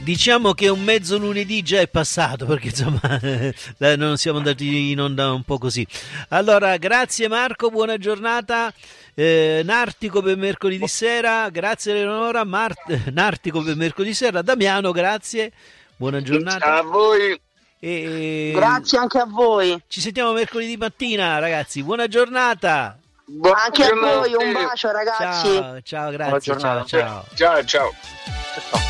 Diciamo che un mezzo lunedì già è passato, perché insomma non siamo andati in onda un po' così. Allora, grazie Marco, buona giornata. Nartico per mercoledì sera, grazie Eleonora. Nartico per mercoledì sera. Damiano, grazie, buona giornata a voi. Grazie anche a voi. Ci sentiamo mercoledì mattina, ragazzi. Buona giornata. Anche a voi, un bacio ragazzi. Ciao, grazie. Ciao. Ciao.